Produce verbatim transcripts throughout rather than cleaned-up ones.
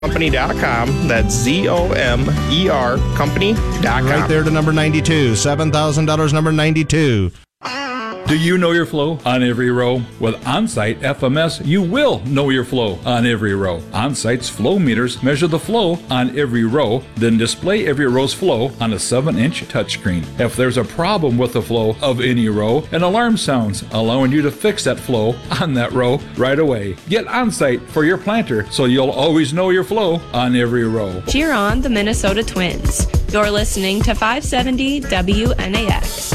company dot com. That's Z O M E R company dot com. Right there to number ninety-two. seven thousand dollars, number ninety-two. Do you know your flow on every row? With OnSite F M S, you will know your flow on every row. OnSite's flow meters measure the flow on every row, then display every row's flow on a seven inch touchscreen. If there's a problem with the flow of any row, an alarm sounds, allowing you to fix that flow on that row right away. Get OnSite for your planter so you'll always know your flow on every row. Cheer on the Minnesota Twins. You're listening to five seventy W N A X.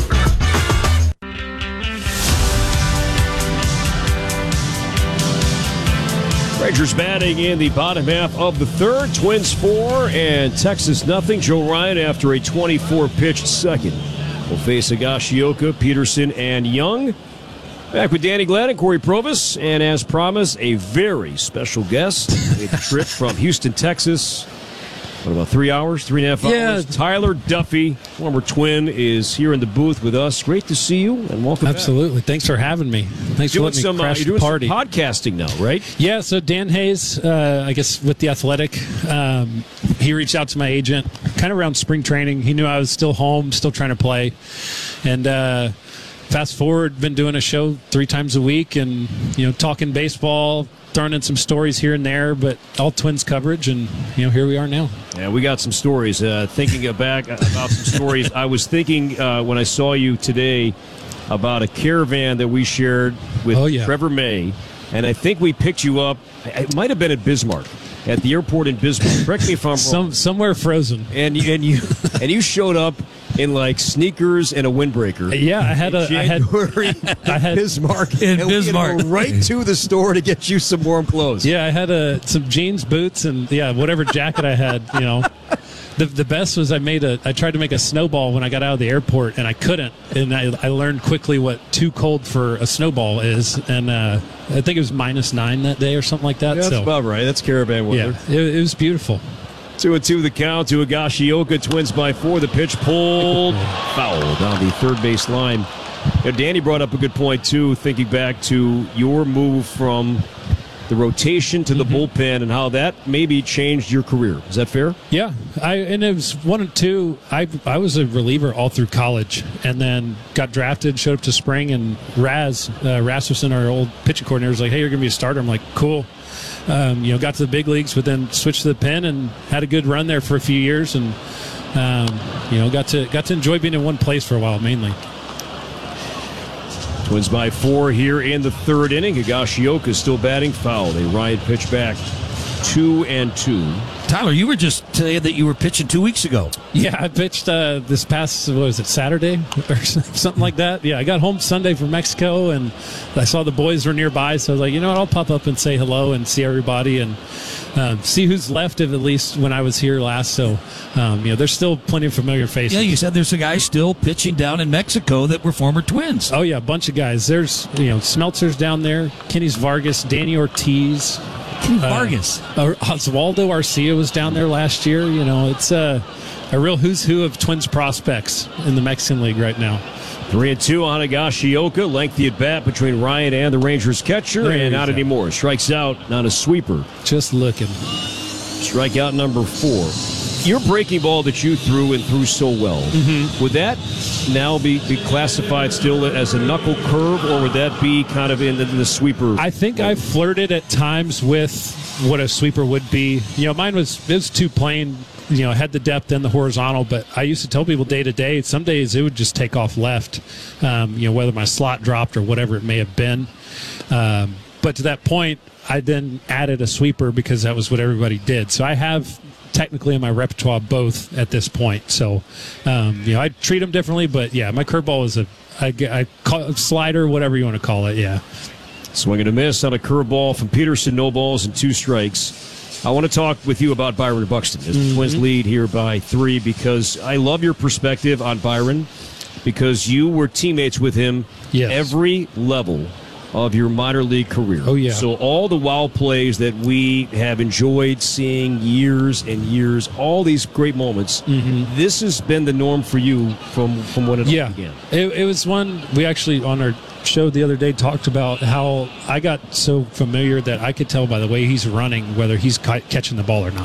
Rangers batting in the bottom half of the third. Twins four and Texas nothing. Joe Ryan after a twenty-four pitch second will face Higashioka, Peterson, and Young. Back with Danny Glad and Corey Provis. And as promised, a very special guest. Made the trip from Houston, Texas. What, about three hours, three and a half yeah. hours? Tyler Duffy, former Twin, is here in the booth with us. Great to see you, and welcome Absolutely. back. Thanks for having me. Thanks Doing for letting some, me crash uh, you're the doing party. some podcasting now, right? Yeah, so Dan Hayes, uh, I guess with The Athletic, um, he reached out to my agent kind of around spring training. He knew I was still home, still trying to play. And uh, fast forward, been doing a show three times a week and, you know, talking baseball, throwing in some stories here and there, but all Twins coverage, and, you know, here we are now. Yeah, we got some stories. Uh, thinking back about some stories, I was thinking uh, when I saw you today about a caravan that we shared with oh, yeah. Trevor May, and I think we picked you up. It might have been at Bismarck, at the airport in Bismarck. Correct me if I'm wrong. Some, somewhere frozen. And you, and you and you showed up in like sneakers and a windbreaker. Yeah, I had a January I had, I had Bismarck in and Bismarck we had to go right to the store to get you some warm clothes. Yeah, I had a some jeans, boots, and yeah, whatever jacket I had. You know, the the best was I made a I tried to make a snowball when I got out of the airport, and I couldn't. And I, I learned quickly what too cold for a snowball is, and uh, I think it was minus nine that day or something like that. Yeah, that's so, about right. That's caravan weather. Yeah, it, it was beautiful. Two and two the count to Higashioka. Twins by four. The pitch pulled foul down the third base line. Now, Danny brought up a good point too, thinking back to your move from the rotation to the mm-hmm. bullpen and how that maybe changed your career. Is that fair? Yeah, I and it was one and two. I I was a reliever all through college, and then got drafted, showed up to spring, and Raz uh, Rasmussen, our old pitching coordinator, was like, "Hey, you're gonna be a starter." I'm like, "Cool." Um, you know, got to the big leagues, but then switched to the pen and had a good run there for a few years, and um, you know, got to got to enjoy being in one place for a while, mainly. Twins by four here in the third inning. Higashioka still batting foul. A Ryan pitch back, two and two. Tyler, you were just saying that you were pitching two weeks ago. Yeah, I pitched uh, this past, what was it, Saturday or something like that. Yeah, I got home Sunday from Mexico, and I saw the boys were nearby, so I was like, you know what, I'll pop up and say hello and see everybody and uh, see who's left of at least when I was here last. So, um, you know, there's still plenty of familiar faces. Yeah, you said there's a guy still pitching down in Mexico that were former Twins. Oh, yeah, a bunch of guys. There's, you know, Smeltzer's down there, Kenny's Vargas, Danny Ortiz. Kenny Vargas. Uh, Oswaldo Arcia was down there last year. You know, it's a, a real who's who of Twins prospects in the Mexican League right now. Three and two on Higashioka. Lengthy at bat between Ryan and the Rangers catcher, There and not go. anymore. Strikes out, not a sweeper. Just looking. Strikeout number four. Your breaking ball that you threw and threw so well, mm-hmm. would that now be, be classified still as a knuckle curve, or would that be kind of in the, the sweeper? I think I flirted at times with what a sweeper would be. You know, mine was, it was too plain. You know, had the depth and the horizontal, but I used to tell people day to day, some days it would just take off left, um, you know, whether my slot dropped or whatever it may have been. Um, but to that point, I then added a sweeper because that was what everybody did. So I have technically in my repertoire both at this point. So, um, you know, I treat them differently, but yeah, my curveball is a, I, I call it slider, whatever you want to call it, yeah. Swing and a miss on a curveball from Peterson, no balls and two strikes. I want to talk with you about Byron Buxton as the mm-hmm. Twins lead here by three, because I love your perspective on Byron, because you were teammates with him yes. every level of your minor league career. Oh, yeah. So all the wow plays that we have enjoyed seeing years and years, all these great moments, mm-hmm. this has been the norm for you from, from when it yeah. all began. It, it was one we actually, on our show the other day, talked about how I got so familiar that I could tell by the way he's running whether he's ca- catching the ball or not.